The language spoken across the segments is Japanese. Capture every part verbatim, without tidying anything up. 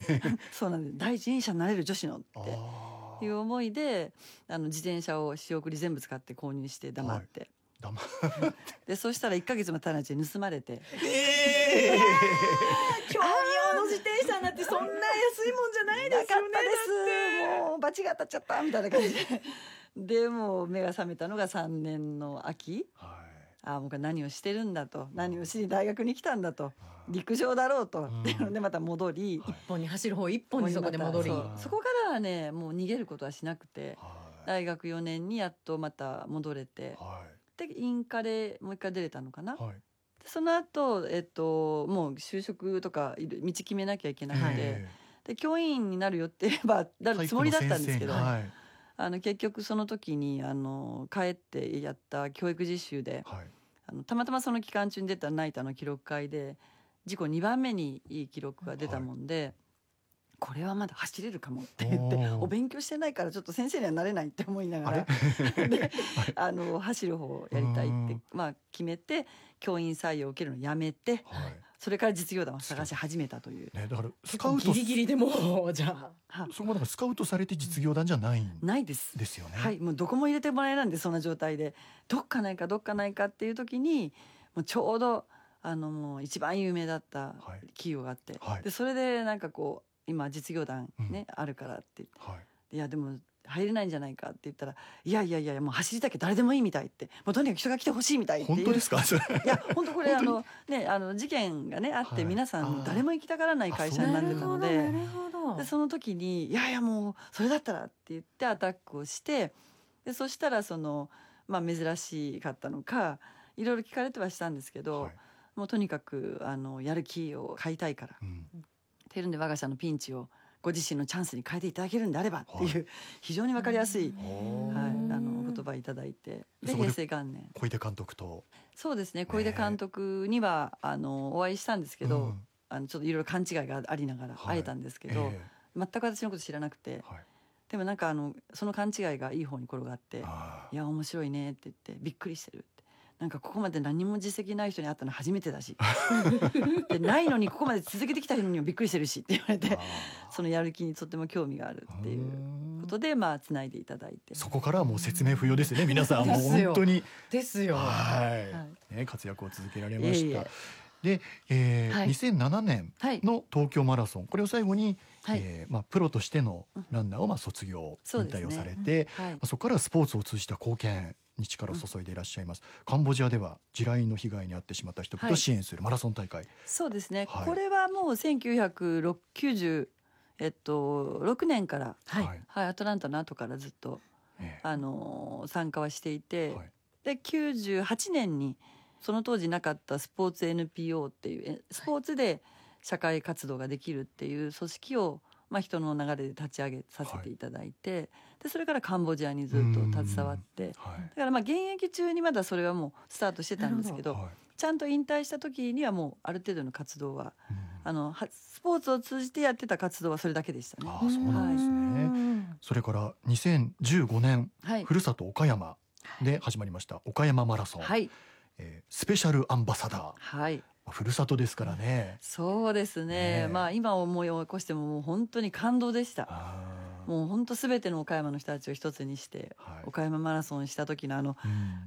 そうなんです。第一人者になれる女子のっていう思いで、あの自転車を仕送り全部使って購入して黙って、はい、 黙でそしたらいっかげつも経たないうちに盗まれて、 えー、 競技用の自転車なんてそんな安いもんじゃないですよね。 なかったです。もうバチが当たっちゃったみたいな感じででもう目が覚めたのがさんねんの秋、はい、ああもう何をしてるんだと、何をしに大学に来たんだと、陸上だろうと、っていうのでまた戻り、 一本に走る方一本にそこで戻り、 そ, そこからはねもう逃げることはしなくて、はい、大学よねんにやっとまた戻れて、はい、でインカレもう一回出れたのかな、はい、でその後、えっともう就職とか道決めなきゃいけなくて、で教員になるよって言えばなるつもりだったんですけど、あの結局その時にあの帰ってやった教育実習で、はい、あのたまたまその期間中に出たナイターの記録会で自己にばんめにいい記録が出たもんで、はい、これはまだ走れるかもって言って、お勉強してないからちょっと先生にはなれないって思いながらであの走る方をやりたいって、まあ、決めて教員採用を受けるのをやめて、はい、それから実業団を探し始めたという、 ね、だからスカウトギリギリでもじゃあそこはだからスカウトされて実業団じゃないんないですですよね。 はい、もうどこも入れてもらえないんで、そんな状態でどっかないかどっかないかっていう時にもうちょうどあのもう一番有名だった企業があって、はい、でそれでなんかこう今実業団ね、うん、あるからって言って、はい、いやでも入れないんじゃないかって言ったら、いやいやいやもう走りたきゃ誰でもいいみたいって、もうとにかく人が来てほしいみたいっていう。 本当ですか？ いや本当これあのねあの事件がねあって、はい、皆さん誰も行きたがらない会社になってたので、でその時にいやいやもうそれだったらって言ってアタックをして、でそしたらそのまあ珍しかったのかいろいろ聞かれてはしたんですけど、はい、もうとにかくあのやる気を買いたいから、うん、っていうんで我が社のピンチをご自身のチャンスに変えていただけるんであればっていう、はい、非常に分かりやすい、はい、あの言葉いただいて、で平成元年小出監督とそうですね小出監督にはあのお会いしたんですけど、うん、あのちょっといろいろ勘違いがありながら会えたんですけど、はいえー、全く私のこと知らなくて、はい、でもなんかあのその勘違いがいい方に転がって、いや面白いねって言ってびっくりしてるって、なんかここまで何も実績ない人に会ったの初めてだしでないのにここまで続けてきた人にもびっくりしてるしって言われて、そのやる気にとっても興味があるっていうことでまあつないでいただいて、 そこからはもう説明不要ですね皆さんもう本当にですよ、 はい、はい、ね、活躍を続けられました。いえいえで、えーはい、にせんななねんの東京マラソン、これを最後に、はい、えーまあ、プロとしてのランナーをまあ卒業、引退をされて、そ、ね、はい、そこからスポーツを通じた貢献に力を注いでいらっしゃいます、うん、カンボジアでは地雷の被害に遭ってしまった人々を支援するマラソン大会、はい、 そうですね、はい、これはもうせんきゅうひゃくきゅうじゅう、えっと、ろくねんから、はいはい、アトランタの後からずっと、えー、あの参加はしていて、はい、できゅうじゅうはちねんにその当時なかったスポーツ エヌピーオー っていうスポーツで社会活動ができるっていう組織を、まあ、人の流れで立ち上げさせていただいて、はい、でそれからカンボジアにずっと携わって、はい、だからまあ現役中にまだそれはもうスタートしてたんですけど、はい、ちゃんと引退した時にはもうある程度の活動は、あのスポーツを通じてやってた活動はそれだけでしたね。 ああ、そうなんですね、はい、それからにせんじゅうごねん、はい、ふるさと岡山で始まりました岡山マラソン、はい、えー、スペシャルアンバサダー、はい、ふるさとですからね。 そうですね、ね、まあ今思い起こしてももう本当に感動でした。もう本当すべての岡山の人たちを一つにして、はい、岡山マラソンした時のあの、うん、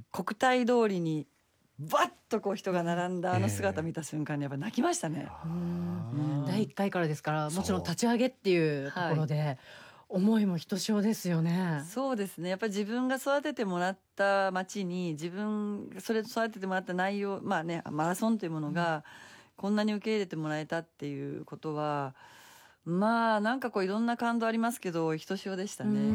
国体通りにバッとこう人が並んだあの姿見た瞬間にやっぱ泣きましたね、 えー、うんだいいっかいからですから、もちろん立ち上げっていうところで、はい、思いもひとしおですよね。 そうですね、やっぱり自分が育ててもらった町に自分がそれ育ててもらった内容、まあねマラソンというものがこんなに受け入れてもらえたっていうことは、まあなんかこういろんな感動ありますけどひとしおでしたね。うん、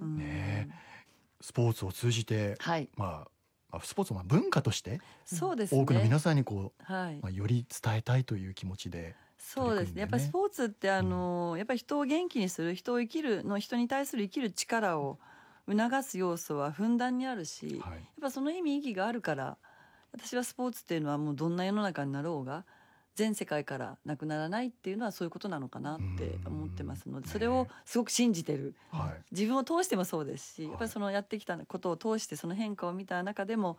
うん、ね、スポーツを通じて、はい、まあスポーツは文化としてそうですね、多くの皆さんにこう、はい、まあ、より伝えたいという気持ちで、 そうですね、やっぱりスポーツってあの、うん、やっぱり人を元気にする、人を生きるの人に対する生きる力を促す要素はふんだんにあるし、はい、やっぱその意味意義があるから、私はスポーツっていうのはもうどんな世の中になろうが全世界からなくならないっていうのはそういうことなのかなって思ってますので、それをすごく信じてる、はい、自分を通してもそうですし、やっぱりそのやってきたことを通してその変化を見た中でも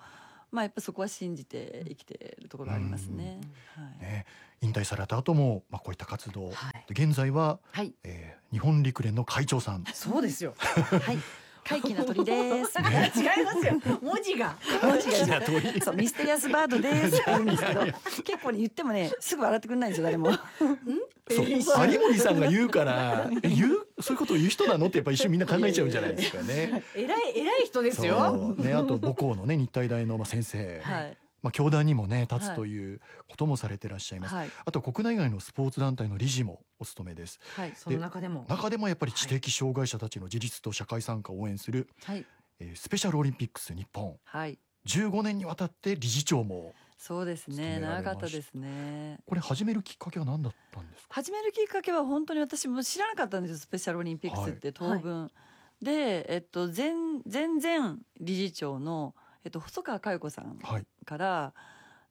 まあやっぱそこは信じて生きているところありますね。 はい、ね、引退された後も、まあ、こういった活動、はい、現在は、 はい、 えー、日本陸連の会長さん。 そうですよ。 はい。怪奇な鳥です。 違いますよ。文字が。 文字が。そう、ミステリアスバードですって言うんですけど、結構ね言ってもねすぐ笑ってくれないんですよ誰も。 そう、有森さんが言うから言うそういうことを言う人なのってやっぱ一瞬みんな考えちゃうんじゃないですかね。 偉い偉い人ですよ。 ね、あと母校のね日体大のまあ先生。はい、まあ、教壇にもね立つということもされてらっしゃいます、はい、あと国内外のスポーツ団体の理事もお務めです、 はい、その中でも中でもやっぱり知的障害者たちの自立と社会参加を応援する、はい、えー、スペシャルオリンピックス日本、はい、じゅうごねんにわたって理事長もそうですね、長かったですね。 これ始めるきっかけは何だったんですか？ 始めるきっかけは本当に私も知らなかったんですよ、スペシャルオリンピックスって当分、はい、で、えっと、前前々理事長の、えっと、細川佳代子さんから、はい、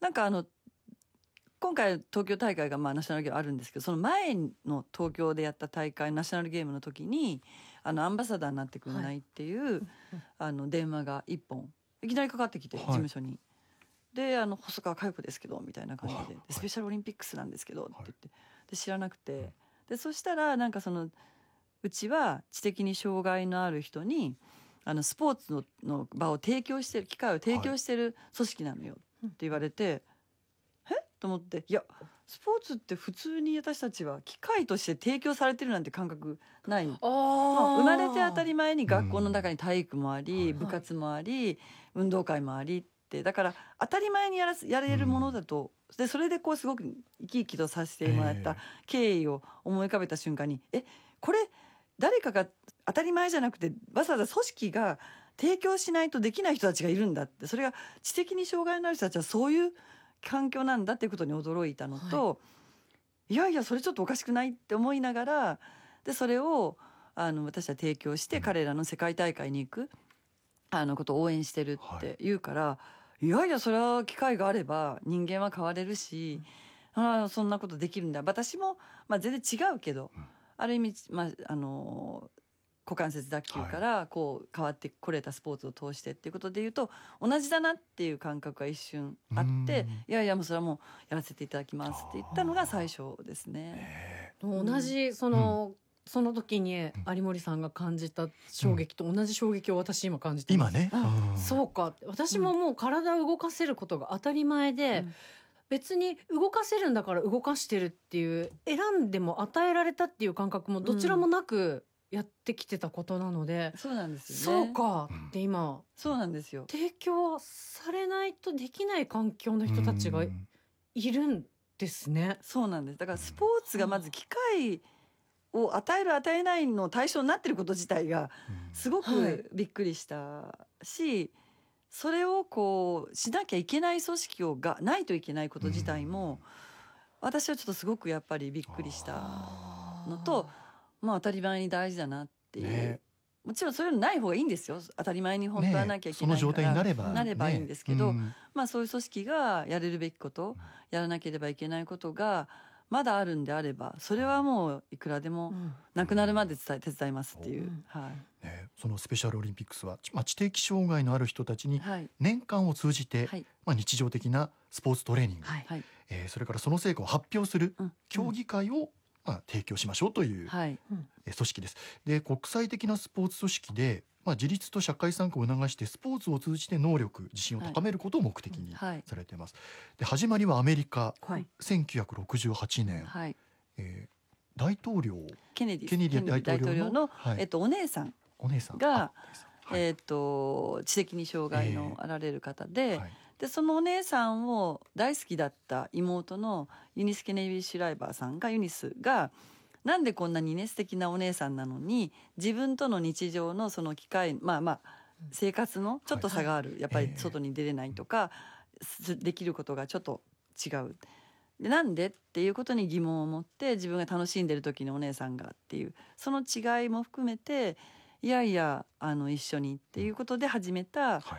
なんかあの今回東京大会がまあナショナルゲームあるんですけど、その前の東京でやった大会ナショナルゲームの時にあのアンバサダーになってくれないっていう、はい、あの電話が一本いきなりかかってきて、はい、事務所に。であの細川佳代子ですけどみたいな感じで、はい、スペシャルオリンピックスなんですけどって言って、で知らなくて、でそしたらなんかそのうちは知的に障害のある人にあのスポーツ の, の場を提供してる機会を提供してる組織なのよって言われて、はい、えと思って、いやスポーツって普通に私たちは機会として提供されてるなんて感覚ない。あ、生まれて当たり前に学校の中に体育もあり、うん、部活もあり、はい、運動会もありって、だから当たり前にやらすやれるものだと、うん、でそれでこうすごく生き生きとさせてもらった経緯を思い浮かべた瞬間に、えこれ誰かが当たり前じゃなくてわざわざ組織が提供しないとできない人たちがいるんだって、それが知的に障害のある人たちはそういう環境なんだっていうことに驚いたのと、はい、いやいやそれちょっとおかしくないって思いながら、でそれをあの私は提供して彼らの世界大会に行くあのことを応援してるって言うから、はい、いやいやそれは機会があれば人間は変われるし、うん、あそんなことできるんだ、私も、まあ、全然違うけど、うん、ある意味、まああの股関節脱臼からこう変わってこれたスポーツを通してっていうことでいうと同じだなっていう感覚が一瞬あって、いやいやもうそれはもうやらせていただきますって言ったのが最初ですね。 同じその、うん、その時に有森さんが感じた衝撃と同じ衝撃を私今感じてます。 今ね、 うん、そうか、私ももう体を動かせることが当たり前で、うん、別に動かせるんだから動かしてるっていう選んでも与えられたっていう感覚もどちらもなくやってきてたことなので、 うん、そうなんですよね。 そうかって今、うん、 そうなんですよ。 提供されないとできない環境の人たちがいるんですね。 そうなんです。だからスポーツがまず機会を与える与えないの対象になってること自体がすごくびっくりしたし、はい、それをこうしなきゃいけない組織をがないといけないこと自体も私はちょっとすごくやっぱりびっくりしたのと、まあ当たり前に大事だなっていう、ね、もちろんそういうのない方がいいんですよ。当たり前に本当はなきゃいけないから、ね、その状態になれば、なればいいんですけど、ね、まあそういう組織がやれるべきこと、やらなければいけないことがまだあるんであれば、それはもういくらでもなくなるまで伝え手伝いますっていう、うん、はいね、そのスペシャルオリンピックスは、まあ、知的障害のある人たちに年間を通じて、はい、まあ、日常的なスポーツトレーニング、はい、えー、それからその成果を発表する競技会を、まあ、提供しましょうという、はい、えー、組織です。で、国際的なスポーツ組織で、まあ、自立と社会参加を促してスポーツを通じて能力自信を高めることを目的にされています、はい、で始まりはアメリカ、はい、せんきゅうひゃくろくじゅうはちねん、はい、えー、大統領ケネディケネディ大統領の、 はい、えっと、お姉さんお姉さんが、はい、えー、と知的に障害のあられる方で、えーはい、でそのお姉さんを大好きだった妹のユニス・ケネディ・シュライバーさんがユニスがなんでこんなにね素敵なお姉さんなのに自分との日常のその機会、まあまあ生活のちょっと差がある、はい、やっぱり外に出れないとか、えー、できることがちょっと違うで、なんでっていうことに疑問を持って自分が楽しんでる時にお姉さんがっていうその違いも含めていやいやあの一緒にっていうことで始めた、うん、はい、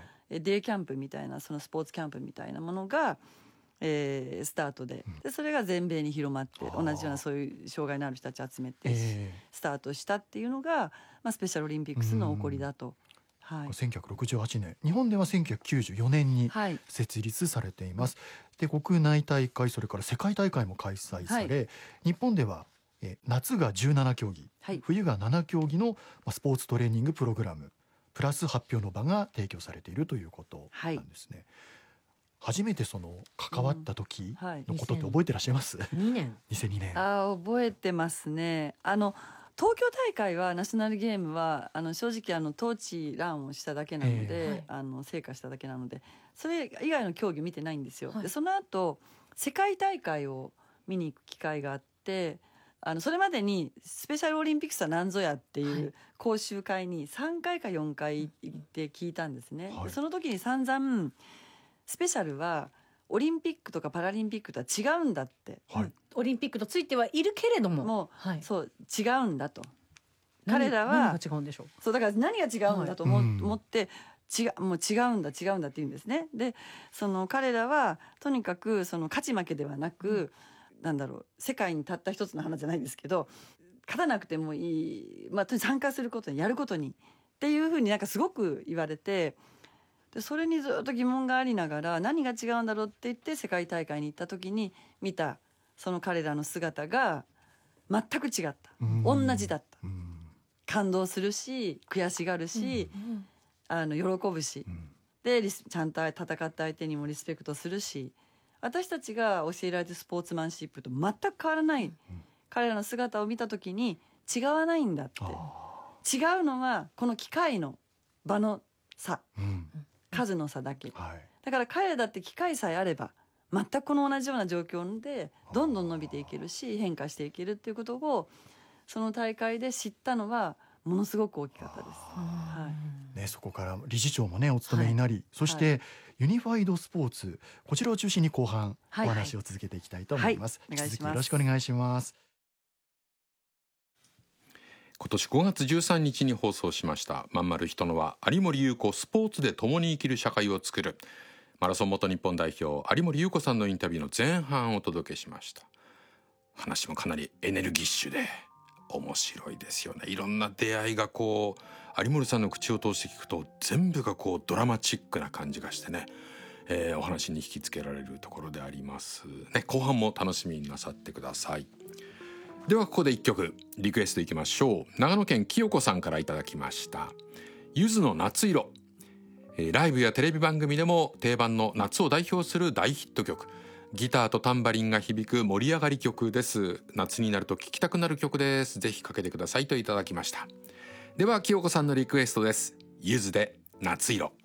デイキャンプみたいなそのスポーツキャンプみたいなものが、えー、スタート で, でそれが全米に広まって同じようなそういう障害のある人たち集めて、えー、スタートしたっていうのが、まあ、スペシャルオリンピックスの起こりだと、 はい、せんきゅうひゃくろくじゅうはちねん、日本ではせんきゅうひゃくきゅうじゅうよねんに設立されています、はい、で国内大会それから世界大会も開催され、はい、日本ではえ夏がじゅうななきょうぎ、はい、冬がななきょうぎのスポーツトレーニングプログラムプラス発表の場が提供されているということなんですね、はい、初めてその関わった時のことって覚えてらっしゃいます？ うん、にねんにせんにねん。 あ、覚えてますね。あの東京大会はナショナルゲームはあの正直あのトーチランをしただけなので、えー、あの成果しただけなのでそれ以外の競技見てないんですよ、はい、でその後世界大会を見に行く機会があって、あのそれまでにスペシャルオリンピックスは何ぞやっていう講習会にさんかいかよんかい行って聞いたんですね、はい、でその時に散々スペシャルはオリンピックとかパラリンピックとは違うんだって、 はい、オリンピックとついてはいるけれどももう、はい、そう違うんだと、 彼らは何が違うんでしょう。 そうだから何が違うんだと思、はい、思って違うもう違うんだ違うんだって言うんですね。でその彼らはとにかくその勝ち負けではなく、うん、なんだろう世界にたった一つの花じゃないですけど勝たなくてもいい、まあ、とにかく参加することにやることにっていうふうになんかすごく言われて、でそれにずっと疑問がありながら何が違うんだろうって言って世界大会に行った時に見たその彼らの姿が全く違った、同じだった、感動するし悔しがるし、うん、あの喜ぶし、うん、でリスちゃんと戦った相手にもリスペクトするし、私たちが教えられてるスポーツマンシップと全く変わらない、うん、彼らの姿を見た時に違わないんだって、違うのはこの機械の場の差、うん、数の差だけ、はい、だから彼らだって機会さえあれば全くこの同じような状況でどんどん伸びていけるし変化していけるっていうことをその大会で知ったのはものすごく大きかったです、はいね、そこから理事長もねお務めになり、はい、そして、はい、ユニファイドスポーツこちらを中心に後半、はい、お話を続けていきたいと思います、はいはい、引き続きよろしくお願いします。 今年ごがつじゅうさんにちに放送しましたまんまる人の輪有森裕子スポーツで共に生きる社会を作るマラソン元日本代表有森裕子さんのインタビューの前半をお届けしました。話もかなりエネルギッシュで面白いですよね。いろんな出会いがこう有森さんの口を通して聞くと全部がこうドラマチックな感じがしてね、えー、お話に引きつけられるところでありますね。後半も楽しみになさってください。ではここでいっきょくリクエストいきましょう。長野県清子さんからいただきましたゆずの夏色、えー、ライブやテレビ番組でも定番の夏を代表する大ヒット曲、ギターとタンバリンが響く盛り上がり曲です。夏になると聴きたくなる曲です。ぜひかけてくださいといただきました。では清子さんのリクエストです。ゆずで夏色。